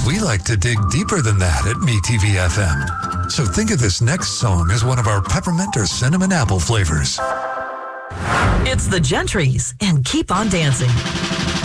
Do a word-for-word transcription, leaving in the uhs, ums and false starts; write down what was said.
we like to dig deeper than that at MeTV F M. So think of this next song as one of our peppermint or cinnamon apple flavors. It's the Gentrys and Keep on Dancing.